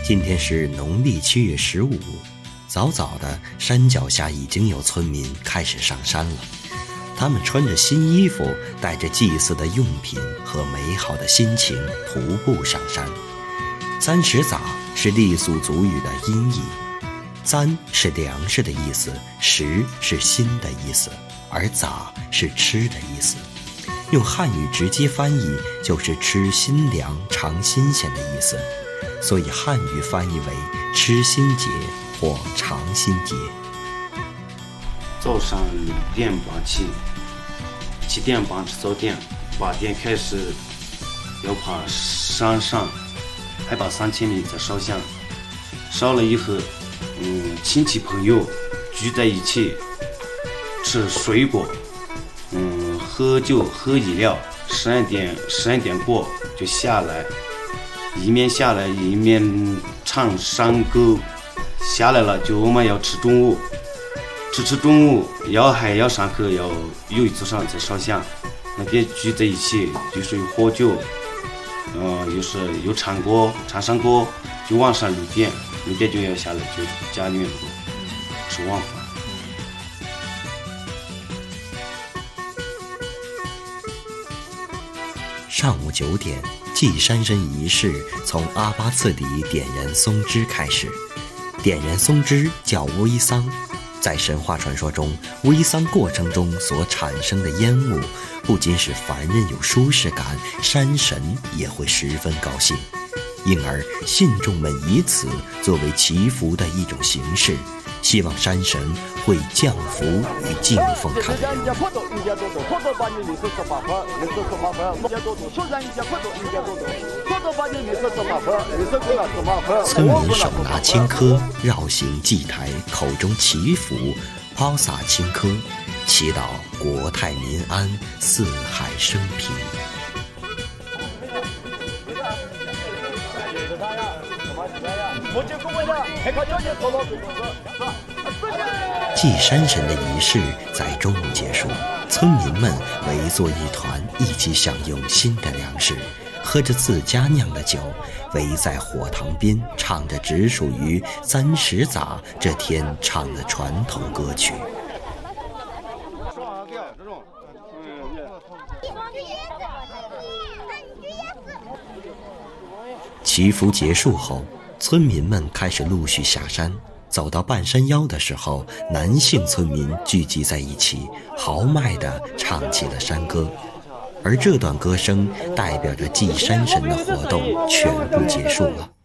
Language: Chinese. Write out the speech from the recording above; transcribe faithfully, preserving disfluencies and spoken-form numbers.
今天是农历七月十五，早早的，山脚下已经有村民开始上山了。他们穿着新衣服，带着祭祀的用品和美好的心情，徒步上山。簪石撒是傈僳族语的音译，簪是粮食的意思，石是心的意思，而撒是吃的意思。用汉语直接翻译就是吃新粮、尝新鲜的意思，所以汉语翻译为吃新节或尝新节。 早上六点半起，七点半吃早点，八点开始要爬山上，海拔三千米再烧香。烧了以后，嗯，亲戚朋友聚在一起吃水果，嗯，喝酒喝饮料。十二点十二点过就下来，一面下来一面唱山歌。下来了就我们要吃中午，吃吃中午要还要上课，要有一组上再烧香。那边聚在一起就是有喝酒，呃，又是有唱歌唱山歌，就晚上六点六点就要下来，就家里面吃晚饭。 上午九点，祭山神仪式从阿巴次里点燃松枝开始。点燃松枝叫煨桑，在神话传说中，煨桑过程中所产生的烟雾，不仅使凡人有舒适感，山神也会十分高兴。因而信众们以此作为祈福的一种形式，希望山神会降福与敬奉他的人。村民手拿青稞，绕行祭台，口中祈福，抛洒青稞，祈祷国泰民安，四海升平。祭山神的仪式在中午结束，村民们围坐一团，一起享用新的粮食，喝着自家酿的酒，围在火塘边，唱着只属于簪石撒这天唱的传统歌曲。祈福结束后，村民们开始陆续下山。走到半山腰的时候，男性村民聚集在一起，豪迈地唱起了山歌。而这段歌声代表着祭山神的活动全部结束了。